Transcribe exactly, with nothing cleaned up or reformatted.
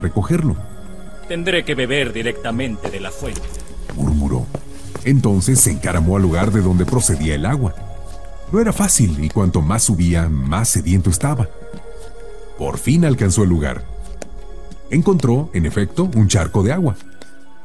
recogerlo, Tendré que beber directamente de la fuente. murmuró. Entonces se encaramó al lugar de donde procedía el agua. No era fácil y cuanto más subía, más sediento estaba. Por fin alcanzó el lugar. Encontró, en efecto, un charco de agua.